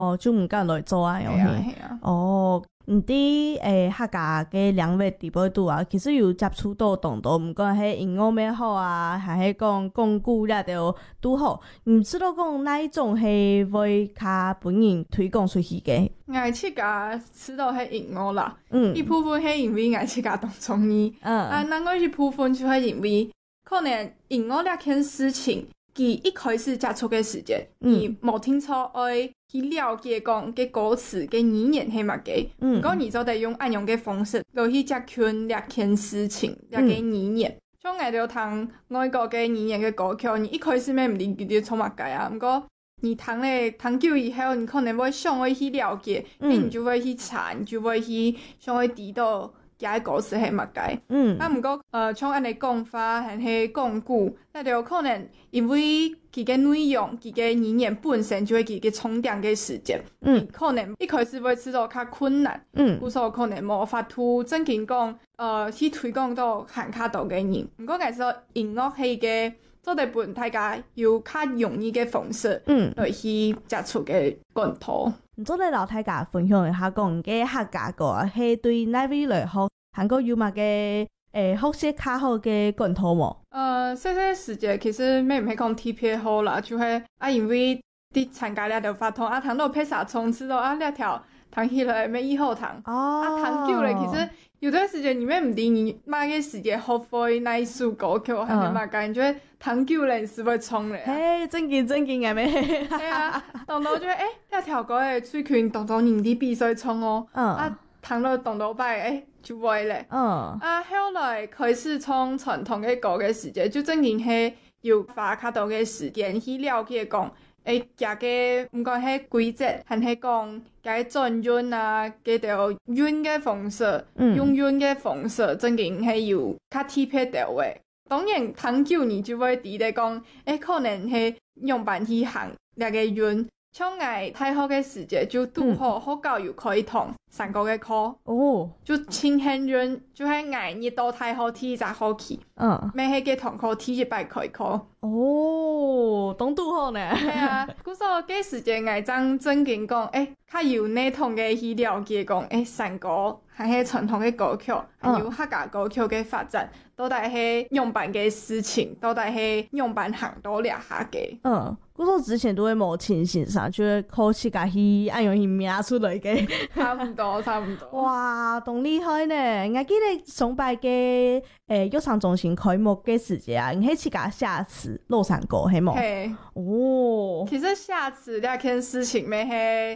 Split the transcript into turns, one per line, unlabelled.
哦，就唔敢来做啊，哦。伫客家嘅两位地步度啊，其实有接触到动作，毋管迄英语咩好啊，还是讲讲古了就拄好。毋知道讲哪一种系会较本人推广出去嘅？
我去甲知道迄英语啦，一部分迄因为我去甲当中医，那我一部分就系因为可能英语那件事情。佢一開始接觸嘅時間，你冇清楚愛去了解講嘅歌詞嘅語言係乜嘅，不過你就得用按樣嘅方式，就去接觸呢件事情，呢個語言。像我哋聽外國嘅語言嘅歌曲，你一開始咩唔理佢哋做乜嘅啊，不過你聽久以後，你可能會想要去了解，你就會去查，你就會去想要知道。嘅歌詞係乜嘅？毋過像安尼講法，還係講古，那就可能因為佢嘅內容、佢嘅語言本身就會佢嘅充電嘅時間，可能一開始會知道較困難，故所可能無法度正經講，去推廣到行較多嘅人。毋過其實音樂係嘅做得本大家有較容易嘅方式，來去接觸嘅管道。
做嚟老大家分享一下講嘅客家歌係對哪位來好，韓國有乜嘅學習較好嘅管道冇？
細時節其實咩唔係講特別好啦，就係因為啲參加呢條法通糖到披薩從此到呢條糖起來咩以後糖，糖久了其實有段時間你咩唔知你乜嘅時間學會那一首歌曲，還是乜感覺糖久了你是會衝咧。
嘿，正經嘅咩？
係啊，當到就呢條歌嘅最近當到人哋必須衝哦，糖到當到擺就會咧。後來開始從傳統嘅歌嘅時間，就正經係要花較多嘅時間去了解講。夾嘅唔講係規則，還係講夾轉韻啊，嗰條韻嘅方式，用韻嘅方式，正經係有較特別到嘅。當然，糖久你就會知得講，可能係用辦去行那個韻。像我大學嘅時節就拄好，學校又可以同3個嘅課，就輕輕韻，就係我一到大學第一學期，咩係嘅堂課第一擺開課。
當拄好呢。
係啊，故所嘅時節我正經講，較有呢同嘅去了解講，3個還係傳統嘅歌曲，還有客家歌曲嘅發展，到底係用辦嘅事情，到底係用辦行到兩下嘅。
故所之前都會冇清醒上，就會考試家去按用去名出來嘅。
差唔多。
哇，咁厲害呢！我記得上擺嘅育唱中心開幕嘅時節啊，你係自家下詞落山歌係冇？
其實下詞呢件事情咪係